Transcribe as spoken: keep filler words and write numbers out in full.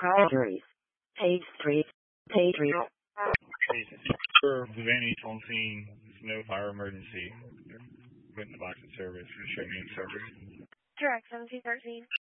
Priorities. Page three. Page three. For Vantage on scene, no fire emergency. Put in the box of service for showing service. Direct seventeen thirteen.